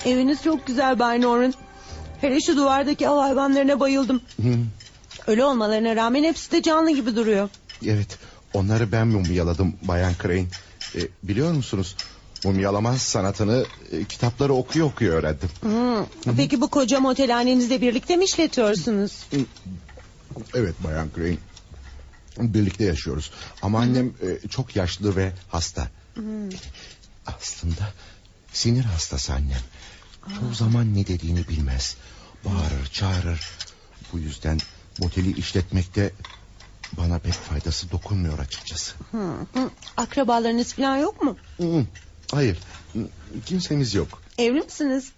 Eviniz çok güzel Bay Norman. Hele şu duvardaki av hayvanlarına bayıldım. Ölü olmalarına rağmen hepsi de canlı gibi duruyor. Evet, onları ben mumyaladım Bayan Crane. Biliyor musunuz, mumyalama sanatını kitapları okuyor öğrendim. Peki bu koca motelhanenizle birlikte mi işletiyorsunuz? Evet Bayan Crane, birlikte yaşıyoruz. Ama annem çok yaşlı ve hasta. Aslında sinir hastası annem. Çoğu zaman ne dediğini bilmez. Bağırır çağırır. Bu yüzden moteli işletmekte bana pek faydası dokunmuyor açıkçası. Akrabalarınız falan yok mu? Hayır, kimsemiz yok. Evli misiniz?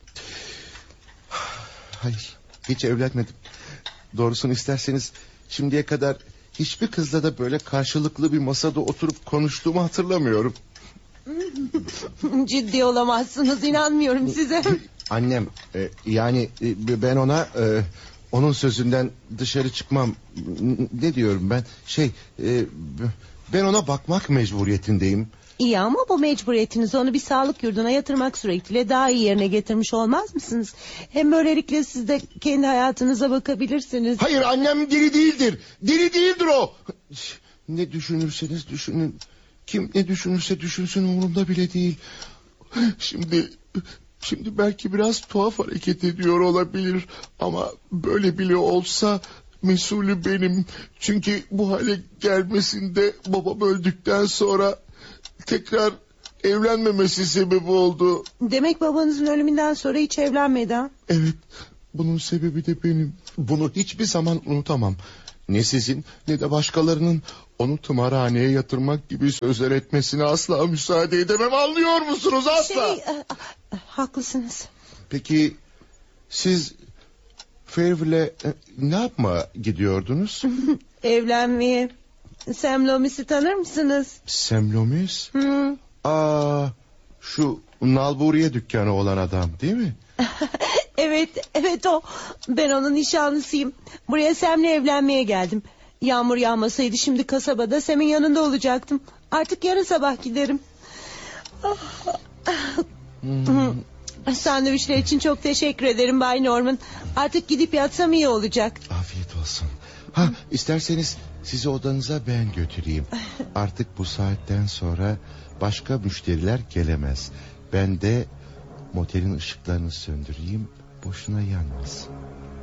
Hayır, hiç evlenmedim. Doğrusunu isterseniz şimdiye kadar hiçbir kızla da böyle karşılıklı bir masada oturup konuştuğumu hatırlamıyorum. Ciddi olamazsınız, inanmıyorum size. Annem, yani ben ona onun sözünden dışarı çıkmam. Ne diyorum ben? Ben ona bakmak mecburiyetindeyim. İyi ama bu mecburiyetinizi onu bir sağlık yurduna yatırmak suretiyle daha iyi yerine getirmiş olmaz mısınız? Hem böylelikle siz de kendi hayatınıza bakabilirsiniz. Hayır, annem deli değildir. Deli değildir o. Ne düşünürseniz düşünün. Kim ne düşünürse düşünsün, umurumda bile değil. Şimdi belki biraz tuhaf hareket ediyor olabilir. Ama böyle bile olsa mesulü benim. Çünkü bu hale gelmesinde babam öldükten sonra tekrar evlenmemesi sebebi oldu. Demek babanızın ölümünden sonra hiç evlenmedi ha? Evet, bunun sebebi de benim. Bunu hiçbir zaman unutamam. Ne sizin ne de başkalarının onu tımarhaneye yatırmak gibi sözler etmesine asla müsaade edemem, anlıyor musunuz? Asla. Haklısınız. Peki siz Fairville'e ne yapmaya gidiyordunuz? Evlenmeye. Sam Loomis'i tanır mısınız? Sam Loomis? Şu nalburiye dükkanı olan adam değil mi? Evet o. Ben onun nişanlısıyım. Buraya Sam'le evlenmeye geldim. Yağmur yağmasaydı şimdi kasabada Sam'in yanında olacaktım. Artık yarın sabah giderim. Sandviçler için çok teşekkür ederim Bay Norman. Artık gidip yatsam iyi olacak. Afiyet olsun. İsterseniz sizi odanıza ben götüreyim. Artık bu saatten sonra başka müşteriler gelemez. Ben de motelin ışıklarını söndüreyim, boşuna yanmasın.